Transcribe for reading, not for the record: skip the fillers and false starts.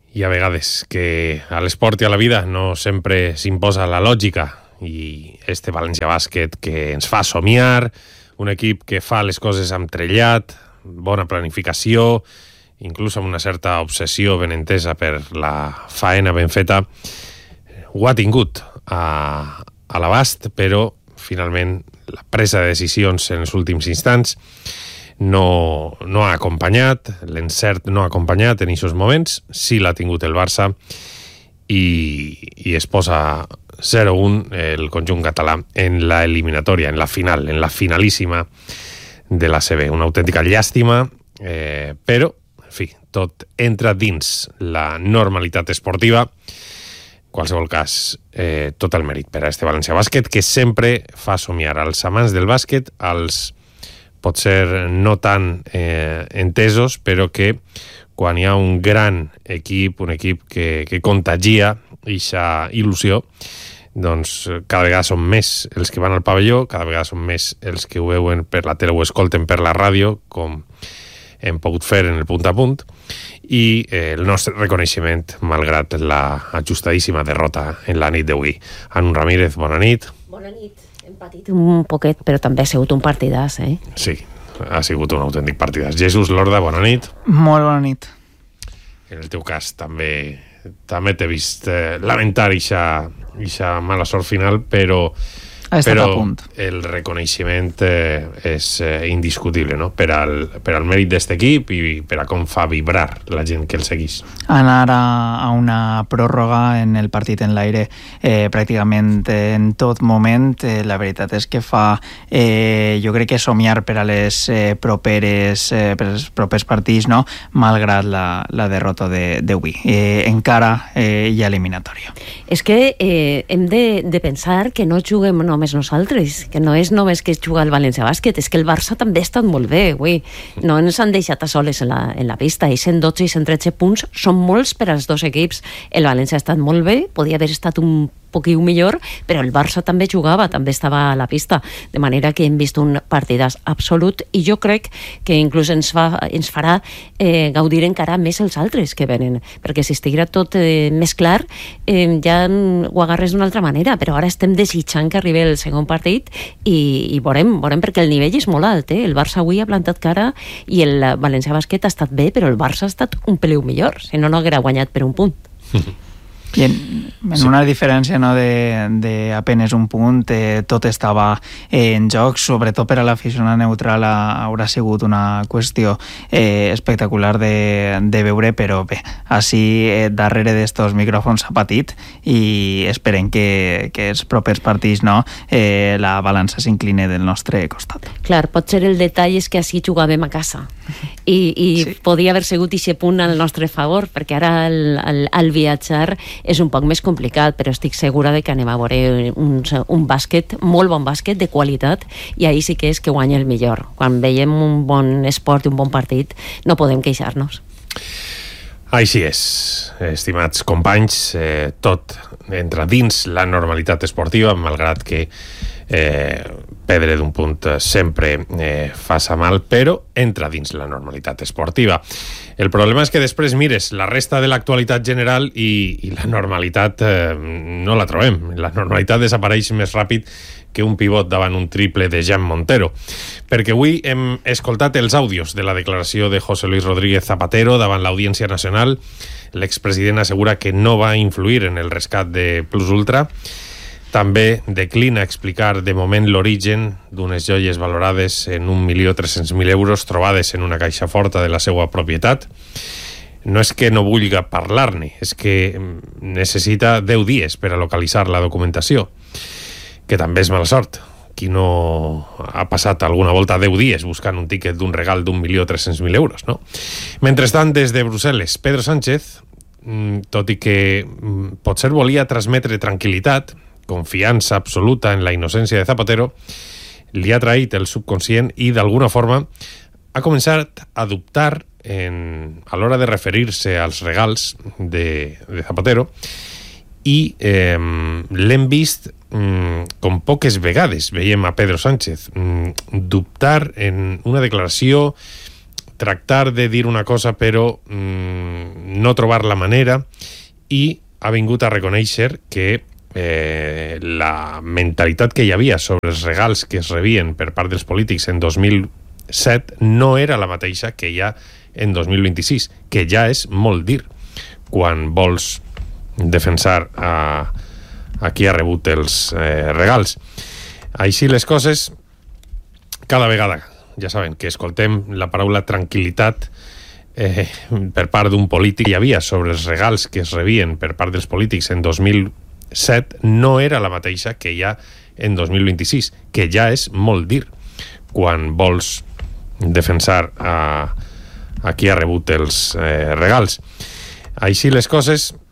Hi ha vegades que a l'esport i a la vida no sempre s'imposa la lògica, i este València Bàsquet que ens fa somiar, un equip que fa les coses amb trellat, bona planificació, inclús amb una certa obsessió ben entesa per la faena ben feta, ho ha tingut a l'abast, però finalment la presa de decisions en els últims instants no ha acompanyat, l'encert no ha acompanyat en aquests moments. Sí l'ha tingut el Barça i es posa 0-1 el conjunt català en la eliminatòria, en la final, en la finalíssima de la CB. Una autèntica llàstima, però, en fi, tot entra dins la normalitat esportiva. En qualsevol cas, tot el mèrit per a este València Bàsquet, que sempre fa somiar als amants del bàsquet, als potser no tan entesos, però que quan hi ha un gran equip, un equip que contagia aquesta il·lusió, doncs cada vegada són més els que van al pavelló, cada vegada són més els que ho veuen per la tele o escolten per la ràdio, com hem pogut fer en el punt a punt, i el nostre reconeixement malgrat la ajustadíssima derrota en la nit d'avui. Anu Ramírez, bona nit. Bona nit. Hem patit un poquet, però també ha sigut un partidàs, Sí, ha sigut un autèntic partidàs. Jesús Lorda, bona nit. Molt bona nit. En el teu cas també t'he vist lamentar ixa mala sort final, però el reconeixement és indiscutible, no? Per al mèrit d'aquest equip i per a com fa vibrar la gent que el segueix. Anar a una pròrroga en el partit en l'aire pràcticament en tot moment, la veritat és que fa jo crec que somiar per a les per als propers partits, no? Malgrat la derrota d'avui. Encara hi ha eliminatòria. És que hem de pensar que no juguem només nosaltres, que no és només que juga el València Bàsquet, és que el Barça també ha estat molt bé avui. No ens han deixat a soles en la pista, i 112 i 113 punts són molts per als dos equips. El València ha estat molt bé, podia haver estat un poquiu millor, però el Barça també jugava, també estava a la pista, de manera que hem vist un partidàs absolut, i jo crec que inclús ens farà gaudir encara més els altres que venen, perquè si estiguera tot més clar ja ho agarres d'una altra manera, però ara estem desitjant que arribi el segon partit i veurem perquè el nivell és molt alt, el Barça avui ha plantat cara i el València Bàsquet ha estat bé, però el Barça ha estat un peliu millor, si no haguera guanyat per un punt. I en una diferència, no, de apenes un punt, tot estava en joc, sobretot per a l'aficionat neutral haurà sigut una qüestió espectacular de veure, però bé, així darrere d'estos micròfons s'ha patit i esperem que els propers partits, no, la balança s'incline del nostre costat. Clar, potser el detall és que així jugàvem a casa i sí, podia haver sigut aquest punt al nostre favor, perquè ara al viatjar és un poc més complicat, però estic segura de que anem a veure un bàsquet, molt bon bàsquet, de qualitat, i ahir sí que és que guanya el millor. Quan veiem un bon esport i un bon partit, no podem queixar-nos. Així és, estimats companys, tot entra dins la normalitat esportiva, malgrat que perdre d'un punt sempre fa mal, però entra dins la normalitat esportiva. El problema és que després mires la resta de l'actualitat general i la normalitat no la trobem. La normalitat desapareix més ràpid que un pivot davant un triple de Jan Montero. Perquè avui hem escoltat els àudios de la declaració de José Luis Rodríguez Zapatero davant l'Audiència Nacional. L'expresident assegura que no va influir en el rescat de Plus Ultra. També declina explicar de moment l'origen d'unes joies valorades en 1.300.000 euros trobades en una caixa forta de la seva propietat. No és que no vulga parlar-ne, és que necessita 10 dies per a localitzar la documentació, que també és mala sort. Qui no ha passat alguna volta 10 dies buscant un tíquet d'un regal d'1.300.000 euros, no? Mentrestant, des de Brussel·les, Pedro Sánchez, tot i que potser volia transmetre tranquil·litat, confiança absoluta en la innocència de Zapatero, li ha traït el subconscient i d'alguna forma ha començat a dubtar a l'hora de referir-se als regals de Zapatero, i l'hem vist com poques vegades veiem a Pedro Sánchez dubtar en una declaració, tractar de dir una cosa però no trobar la manera i ha vingut a reconèixer que la mentalitat que hi havia sobre els regals que es rebien per part dels polítics en 2007 no era la mateixa que hi ha en 2026, que ja és molt dir quan vols defensar a qui ha rebut els regals. Així les coses, cada vegada, ja saben, que escoltem la paraula tranquil·litat per part d'un polític que hi havia sobre els regals que es rebien per part dels polítics en 2007 no era la mateixa que hi ha en 2026, que ja és molt dir quan vols defensar a qui ha rebut els regals. Així les coses,